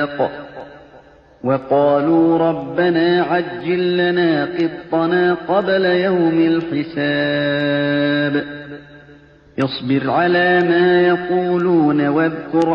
الْأَخْلَاقِ وَقَالُوا رَبَّنَا عَجِّل لَّنَا قِطَّنَا قَبْلَ يَوْمِ الْحِسَابِ اصْبِرْ عَلَىٰ مَا يَقُولُونَ وَاذْكُرْ